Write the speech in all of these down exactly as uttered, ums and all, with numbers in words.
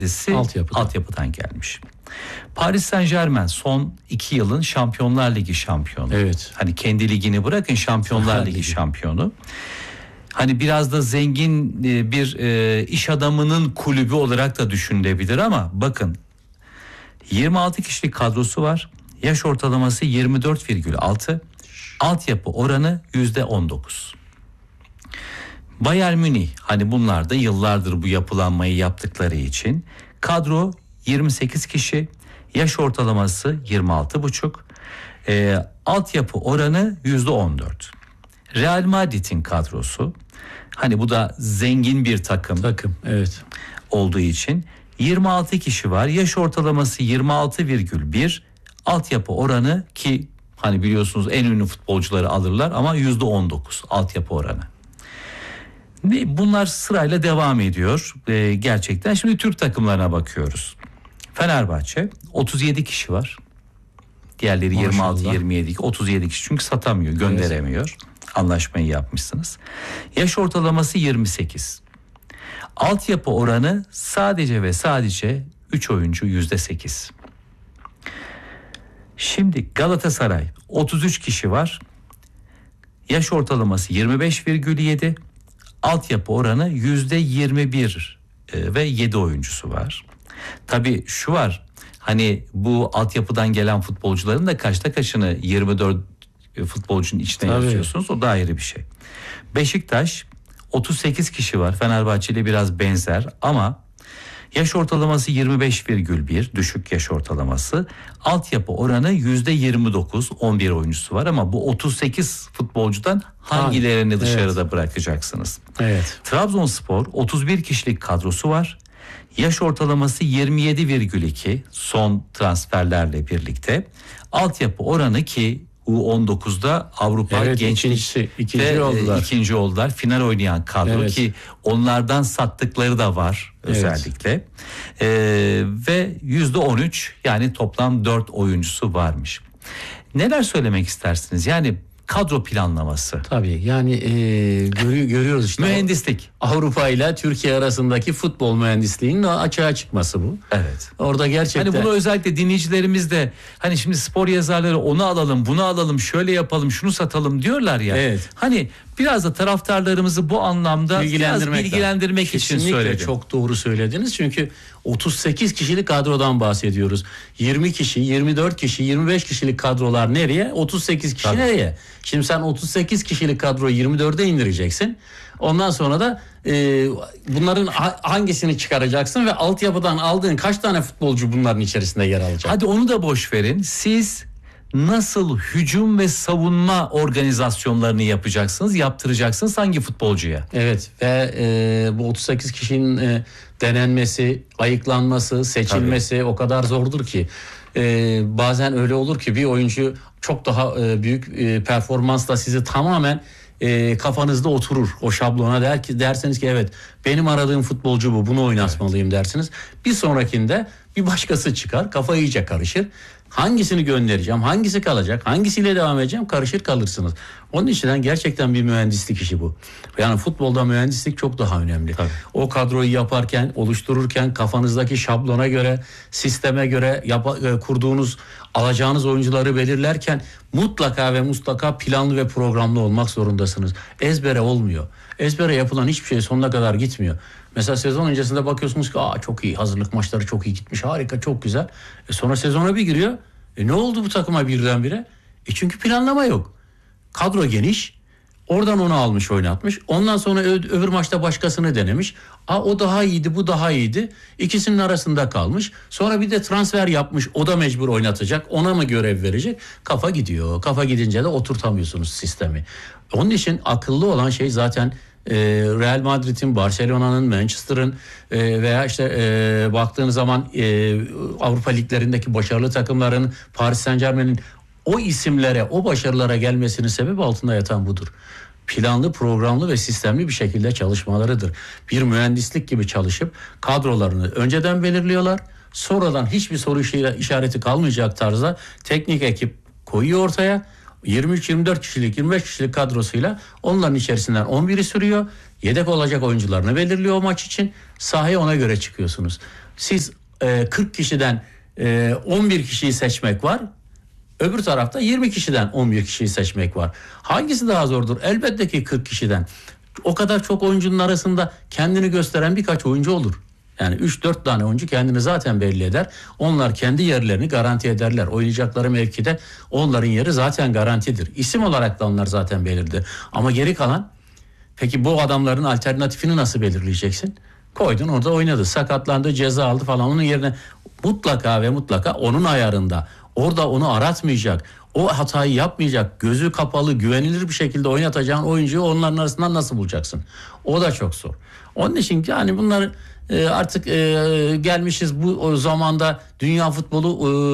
altyapıdan. altyapıdan gelmiş. Paris Saint-Germain son iki yılın Şampiyonlar Ligi şampiyonu. Evet. Hani kendi ligini bırakın, Şampiyonlar Ligi şampiyonu. Hani biraz da zengin bir e, iş adamının kulübü olarak da düşünülebilir ama bakın yirmi altı kişilik kadrosu var. Yaş ortalaması yirmi dört virgül altı. Altyapı oranı yüzde on dokuz. Bayern Münih, hani bunlar da yıllardır bu yapılanmayı yaptıkları için kadro yirmi sekiz kişi, yaş ortalaması yirmi altı buçuk, e, altyapı oranı yüzde on dört. Real Madrid'in kadrosu, hani bu da zengin bir takım, takım evet olduğu için yirmi altı kişi var, yaş ortalaması yirmi altı virgül bir, altyapı oranı, ki hani biliyorsunuz en ünlü futbolcuları alırlar ama yüzde on dokuz altyapı oranı. Bunlar sırayla devam ediyor ee, gerçekten. Şimdi Türk takımlarına bakıyoruz. Fenerbahçe otuz yedi kişi var. Diğerleri yirmi altı yirmi yedi, otuz yedi kişi, çünkü satamıyor, gönderemiyor. Evet. Anlaşmayı yapmışsınız. Yaş ortalaması yirmi sekiz. Altyapı oranı sadece ve sadece üç oyuncu yüzde sekiz. Şimdi Galatasaray otuz üç kişi var. Yaş ortalaması yirmi beş virgül yedi. Altyapı oranı yüzde yirmi bir ve yedi oyuncusu var. Tabii şu var, hani bu altyapıdan gelen futbolcuların da kaçta kaçını yirmi dört futbolcunun içine Tabii. yazıyorsunuz, o da ayrı bir şey. Beşiktaş otuz sekiz kişi var, Fenerbahçe ile biraz benzer ama yaş ortalaması yirmi beş virgül bir, düşük yaş ortalaması. Altyapı oranı yüzde yirmi dokuz, on bir oyuncusu var ama bu otuz sekiz futbolcudan hangilerini evet. dışarıda bırakacaksınız? Evet. Trabzonspor otuz bir kişilik kadrosu var. Yaş ortalaması yirmi yedi virgül iki son transferlerle birlikte. Altyapı oranı, ki U on dokuzda Avrupa evet, Gençlik ikincisi, ikinci oldular. ikinci oldular. Final oynayan kadro, evet. Ki onlardan sattıkları da var özellikle. Evet. Ee, ve yüzde on üç, yani toplam dört oyuncusu varmış. Neler söylemek istersiniz? Yani kadro planlaması. Tabii yani e, görü, görüyoruz işte. Mühendislik. Avrupa ile Türkiye arasındaki futbol mühendisliğinin açığa çıkması bu. Evet. Orada gerçekten. Hani bunu özellikle dinleyicilerimiz de hani şimdi spor yazarları onu alalım, bunu alalım, şöyle yapalım, şunu satalım diyorlar ya. Evet. Hani biraz da taraftarlarımızı bu anlamda biraz bilgilendirmek için Kesinlikle söyledim. Çok doğru söylediniz, çünkü otuz sekiz kişilik kadrodan bahsediyoruz. yirmi kişi, yirmi dört kişi, yirmi beş kişilik kadrolar nereye? otuz sekiz kişi Tabii. nereye? Şimdi sen otuz sekiz kişilik kadroyu yirmi dörde indireceksin. Ondan sonra da e, bunların ha- hangisini çıkaracaksın ve altyapıdan aldığın kaç tane futbolcu bunların içerisinde yer alacak? Hadi onu da boş verin. Siz nasıl hücum ve savunma organizasyonlarını yapacaksınız, yaptıracaksınız hangi futbolcuya? Evet ve e, bu otuz sekiz kişinin e, denenmesi, ayıklanması, seçilmesi Tabii. o kadar zordur ki. E, bazen öyle olur ki bir oyuncu çok daha e, büyük e, performansla sizi tamamen e, kafanızda oturur. O şablona der ki, derseniz ki evet benim aradığım futbolcu bu, bunu oynatmalıyım evet. dersiniz. Bir sonrakinde bir başkası çıkar, kafa iyice karışır. Hangisini göndereceğim, hangisi kalacak, hangisiyle devam edeceğim, karışır kalırsınız. Onun için gerçekten bir mühendislik işi bu. Yani futbolda mühendislik çok daha önemli. Tabii. O kadroyu yaparken, oluştururken kafanızdaki şablona göre, sisteme göre yap- kurduğunuz, alacağınız oyuncuları belirlerken mutlaka ve mutlaka planlı ve programlı olmak zorundasınız. Ezbere olmuyor. Ezbere yapılan hiçbir şey sonuna kadar gitmiyor. Mesela sezon öncesinde bakıyorsunuz ki aa çok iyi, hazırlık maçları çok iyi gitmiş, harika, çok güzel. E sonra sezona bir giriyor. E ne oldu bu takıma birdenbire? E çünkü planlama yok. Kadro geniş. Oradan onu almış, oynatmış. Ondan sonra ö- öbür maçta başkasını denemiş. Aa o daha iyiydi, bu daha iyiydi. İkisinin arasında kalmış. Sonra bir de transfer yapmış. O da mecbur oynatacak. Ona mı görev verecek? Kafa gidiyor. Kafa gidince de oturtamıyorsunuz sistemi. Onun için akıllı olan şey zaten e, Real Madrid'in, Barcelona'nın, Manchester'ın e, veya işte e, baktığınız zaman e, Avrupa liglerindeki başarılı takımların, Paris Saint-Germain'in o isimlere, o başarılara gelmesinin sebebi altında yatan budur. Planlı, programlı ve sistemli bir şekilde çalışmalarıdır. Bir mühendislik gibi çalışıp kadrolarını önceden belirliyorlar. Sonradan hiçbir soru işareti kalmayacak tarzda teknik ekip koyuyor ortaya. yirmi üç yirmi dört kişilik, yirmi beş kişilik kadrosuyla onların içerisinden on biri sürüyor. Yedek olacak oyuncularını belirliyor o maç için. Sahaya ona göre çıkıyorsunuz. Siz e, kırk kişiden e, on bir kişiyi seçmek var. Öbür tarafta yirmi kişiden on bir kişiyi seçmek var. Hangisi daha zordur? Elbette ki kırk kişiden. O kadar çok oyuncunun arasında kendini gösteren birkaç oyuncu olur. Yani üç dört tane oyuncu kendini zaten belli eder. Onlar kendi yerlerini garanti ederler. Oynayacakları mevkide onların yeri zaten garantidir. İsim olarak da onlar zaten belirdi. Ama geri kalan, peki bu adamların alternatifini nasıl belirleyeceksin? Koydun, orada oynadı. Sakatlandı, ceza aldı falan. Onun yerine mutlaka ve mutlaka onun ayarında. Orada onu aratmayacak. O hatayı yapmayacak. Gözü kapalı, güvenilir bir şekilde oynatacağın oyuncuyu onların arasından nasıl bulacaksın? O da çok zor. Onun için yani bunları e, artık e, gelmişiz bu zamanda, dünya futbolu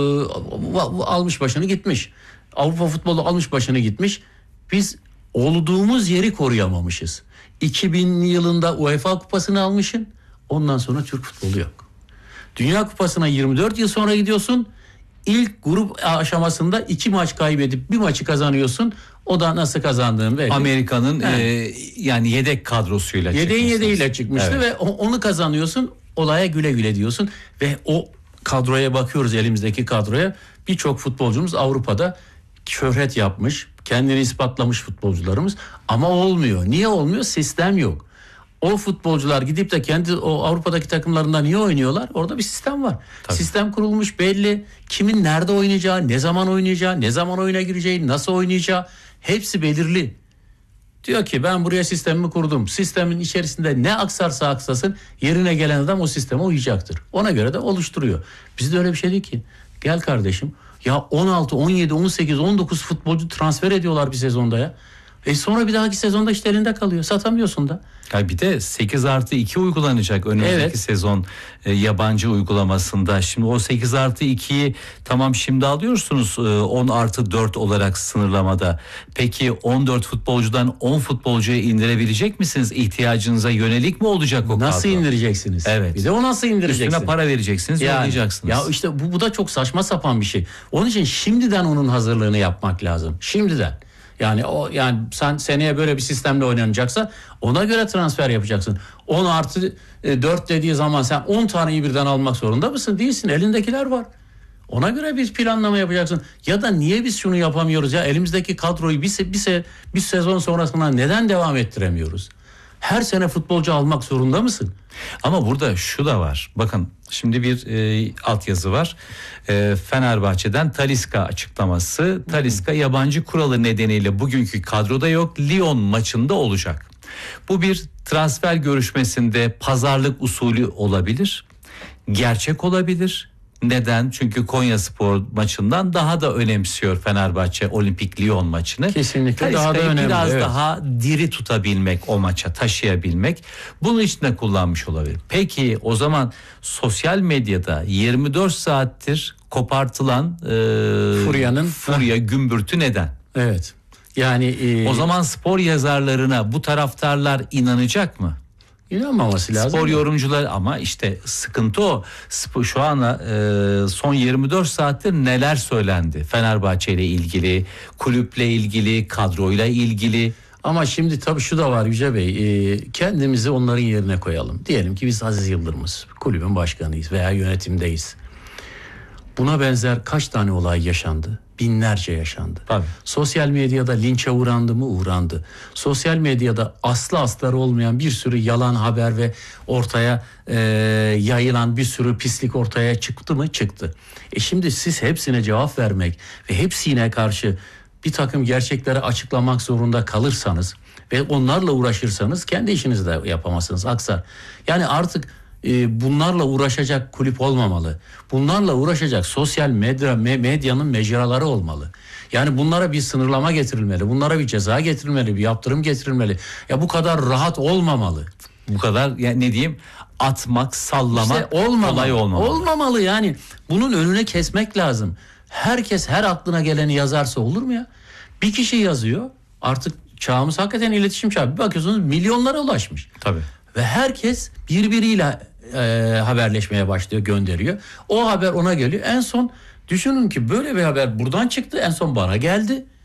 e, almış başını gitmiş. Avrupa futbolu almış başını gitmiş. Biz olduğumuz yeri koruyamamışız. iki bin yılında UEFA kupasını almışsın. Ondan sonra Türk futbolu yok. Dünya kupasına yirmi dört yıl sonra gidiyorsun. İlk grup aşamasında iki maç kaybedip bir maçı kazanıyorsun. O da nasıl kazandığın belli. Amerika'nın e, yani yedek kadrosuyla çıkmıştı. Yedeğin yedeğiyle çıkmıştı, evet. Ve onu kazanıyorsun. Olaya güle güle diyorsun. Ve o kadroya bakıyoruz, elimizdeki kadroya. Birçok futbolcumuz Avrupa'da şöhret yapmış, kendini ispatlamış futbolcularımız. Ama olmuyor. Niye olmuyor? Sistem yok. O futbolcular gidip de kendi o Avrupa'daki takımlarında niye oynuyorlar? Orada bir sistem var. Tabii. Sistem kurulmuş, belli. Kimin nerede oynayacağı, ne zaman oynayacağı, ne zaman oyuna gireceği, nasıl oynayacağı hepsi belirli. Diyor ki ben buraya sistemimi kurdum. Sistemin içerisinde ne aksarsa aksasın yerine gelen adam o sisteme uyacaktır. Ona göre de oluşturuyor. Bizde öyle bir şey değil ki. Gel kardeşim, ya on altı, on yedi, on sekiz, on dokuz futbolcu transfer ediyorlar bir sezonda ya. E sonra bir dahaki sezonda işte elinde kalıyor. Satamıyorsun da. Ya bir de sekiz artı iki uygulanacak önümüzdeki evet. sezon e, yabancı uygulamasında. Şimdi o sekiz artı ikiyi tamam şimdi alıyorsunuz e, on artı dört olarak sınırlamada. Peki on dört futbolcudan on futbolcuya indirebilecek misiniz? İhtiyacınıza yönelik mi olacak o kadro? Nasıl indireceksiniz? Evet. Bir de o nasıl indireceksin? Üstüne para vereceksiniz, yani, yollayacaksınız. Ya işte bu, bu da çok saçma sapan bir şey. Onun için şimdiden onun hazırlığını yapmak lazım. Şimdiden. Yani o yani sen seneye böyle bir sistemle oynanacaksa ona göre transfer yapacaksın. on artı dört dediği zaman sen on taneyi birden almak zorunda mısın? Değilsin. Elindekiler var. Ona göre bir planlama yapacaksın. Ya da niye biz şunu yapamıyoruz ya? Elimizdeki kadroyu bir, se- bir, se- bir sezon sonrasında neden devam ettiremiyoruz? Her sene futbolcu almak zorunda mısın? Ama burada şu da var. Bakın şimdi bir e, altyazı var. E, Fenerbahçe'den Talisca açıklaması. Talisca yabancı kuralı nedeniyle bugünkü kadroda yok. Lyon maçında olacak. Bu bir transfer görüşmesinde pazarlık usulü olabilir. Gerçek olabilir. Neden? Çünkü Konyaspor maçından daha da önemsiyor Fenerbahçe Olimpik Lyon maçını. Kesinlikle daha da önemli. Biraz evet. daha diri tutabilmek, o maça taşıyabilmek. Bunun için de kullanmış olabilir. Peki o zaman sosyal medyada yirmi dört saattir kopartılan e, Furyanın furya, gümbürtü neden? Evet. Yani e, o zaman spor yazarlarına bu taraftarlar inanacak mı? İnanmaması lazım. Spor yorumcular ama işte sıkıntı o. Spor, şu ana e, son yirmi dört saattir neler söylendi? Fenerbahçe ile ilgili, kulüple ilgili, kadroyla ilgili. Ama şimdi tabii şu da var Yüce Bey. E, kendimizi onların yerine koyalım. Diyelim ki biz Aziz Yıldırım'ız. Kulübün başkanıyız veya yönetimdeyiz. Buna benzer kaç tane olay yaşandı? Binlerce yaşandı. Tabii. Sosyal medyada linçe uğrandı mı? Uğrandı. Sosyal medyada aslı astarı olmayan bir sürü yalan haber ve ortaya e, yayılan bir sürü pislik ortaya çıktı mı? Çıktı. E şimdi siz hepsine cevap vermek ve hepsine karşı bir takım gerçekleri açıklamak zorunda kalırsanız ve onlarla uğraşırsanız kendi işinizi de yapamazsınız, aksar. Yani artık e, bunlarla uğraşacak kulüp olmamalı. Bunlarla uğraşacak sosyal medya medyanın mecraları olmalı. Yani bunlara bir sınırlama getirilmeli. Bunlara bir ceza getirilmeli, bir yaptırım getirilmeli. Ya bu kadar rahat olmamalı. Bu kadar ya ne diyeyim? Atmak, sallamak işte olmamalı. Kolay olmamalı. Olmamalı yani. Bunun önüne kesmek lazım. Herkes her aklına geleni yazarsa olur mu ya? Bir kişi yazıyor. Artık çağımız hakikaten iletişim çağı. Bir bakıyorsunuz milyonlara ulaşmış. Tabii. Ve herkes birbiriyle e, haberleşmeye başlıyor, gönderiyor. O haber ona geliyor. En son düşünün ki böyle bir haber buradan çıktı. En son bana geldi.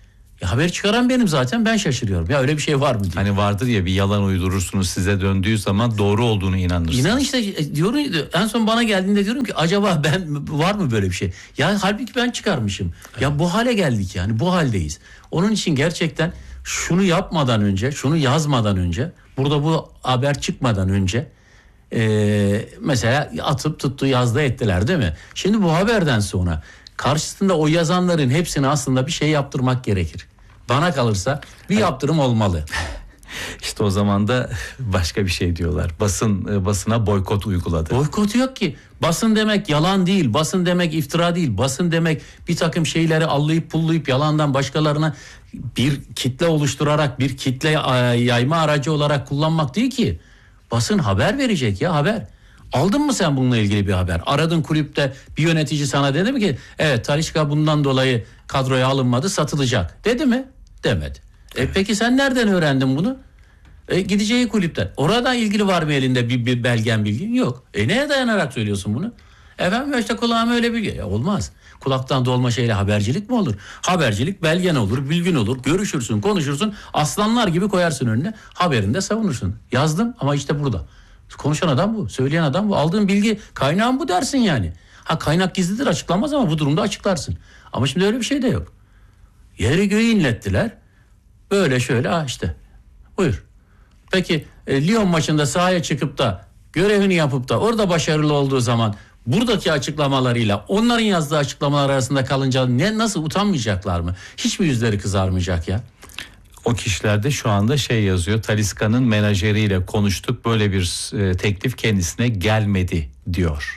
E, haber çıkaran benim zaten, ben şaşırıyorum. Ya öyle bir şey var mı diye. Hani vardır ya, bir yalan uydurursunuz, size döndüğü zaman doğru olduğunu inanırsınız. İnan işte diyorum, en son bana geldiğinde diyorum ki acaba ben, var mı böyle bir şey? Ya halbuki ben çıkarmışım. Evet. Ya bu hale geldik, yani bu haldeyiz. Onun için gerçekten şunu yapmadan önce, şunu yazmadan önce, burada bu haber çıkmadan önce e, mesela atıp tuttu yazdı ettiler değil mi? Şimdi bu haberden sonra karşısında o yazanların hepsine aslında bir şey yaptırmak gerekir. Bana kalırsa bir yaptırım olmalı. İşte o zaman da başka bir şey diyorlar. Basın basına boykot uyguladı. Boykot yok ki. Basın demek yalan değil. Basın demek iftira değil. Basın demek bir takım şeyleri allayıp pullayıp yalandan başkalarına bir kitle oluşturarak bir kitle yayma aracı olarak kullanmak değil ki. Basın haber verecek ya, haber. Aldın mı sen bununla ilgili bir haber? Aradın kulüpte, bir yönetici sana dedi mi ki evet Talisca bundan dolayı kadroya alınmadı, satılacak. Dedi mi? Demedi. E peki sen nereden öğrendin bunu? E, gideceği kulüpten. Oradan ilgili var mı elinde bir, bir belgen, bilgin? Yok. E neye dayanarak söylüyorsun bunu? Efendim işte kulağıma öyle bilgi. Ya olmaz. Kulaktan dolma şeyle habercilik mi olur? Habercilik belgen olur, bilgin olur. Görüşürsün, konuşursun. Aslanlar gibi koyarsın önüne. Haberinde savunursun. Yazdım ama işte burada. Konuşan adam bu. Söyleyen adam bu. Aldığın bilgi kaynağın bu dersin yani. Ha kaynak gizlidir, açıklanmaz ama bu durumda açıklarsın. Ama şimdi öyle bir şey de yok. Yeri göğü inlettiler. Böyle şöyle ah işte. Buyur. Peki e, Lyon maçında sahaya çıkıp da görevini yapıp da orada başarılı olduğu zaman buradaki açıklamalarıyla onların yazdığı açıklamalar arasında kalınca ne, nasıl utanmayacaklar mı? Hiç mi yüzleri kızarmayacak ya? O kişilerde şu anda şey yazıyor. Talisca'nın menajeriyle konuştuk. Böyle bir e, teklif kendisine gelmedi diyor.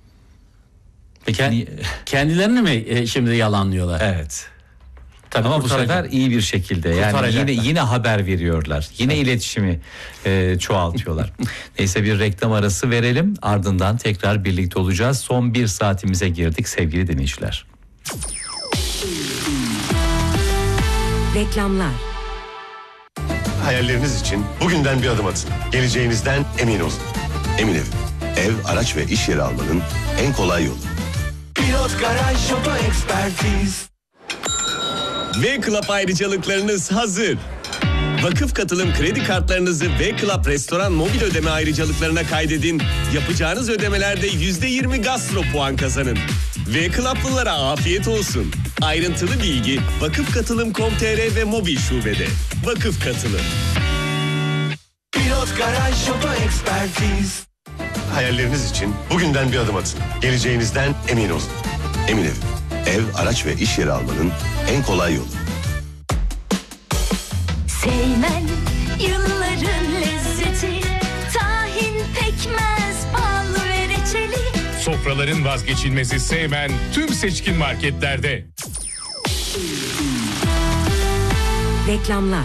Peki Kend, kendilerini mi e, şimdi yalanlıyorlar? Evet. Tabii ama bu sefer iyi bir şekilde, yani yine yine haber veriyorlar. Yine evet. iletişimi e, çoğaltıyorlar. Neyse bir reklam arası verelim. Ardından tekrar birlikte olacağız. Son bir saatimize girdik sevgili dinleyiciler. Reklamlar. Hayalleriniz için bugünden bir adım atın. Geleceğinizden emin olun. Emin Ev, ev, araç ve iş yeri almanın en kolay yolu. Pilot Garaj Oto Ekspertiz. V-Club ayrıcalıklarınız hazır. Vakıf katılım kredi kartlarınızı V-Club restoran mobil ödeme ayrıcalıklarına kaydedin. Yapacağınız ödemelerde yüzde yirmi gastro puan kazanın. V-Club'lılara afiyet olsun. Ayrıntılı bilgi vakıf katılım nokta com nokta tr ve mobil şubede. Vakıf Katılım. Pilot Garaj Oto Ekspertiz. Hayalleriniz için bugünden bir adım atın. Geleceğinizden emin olun. Emin Ev, ev, araç ve iş yeri almanın en kolay yolu. Seymen yılların lezzeti, tahin, pekmez, bal ve reçeli. Sofraların vazgeçilmezi Seymen tüm seçkin marketlerde. Reklamlar.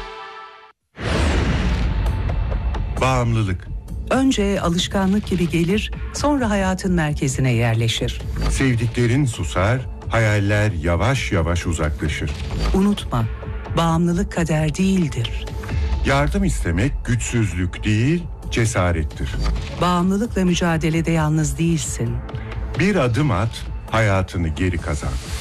Bağımlılık. Önce alışkanlık gibi gelir, sonra hayatın merkezine yerleşir. Sevdiklerin susar, hayaller yavaş yavaş uzaklaşır. Unutma, bağımlılık kader değildir. Yardım istemek güçsüzlük değil, cesarettir. Bağımlılıkla mücadelede yalnız değilsin. Bir adım at, hayatını geri kazan.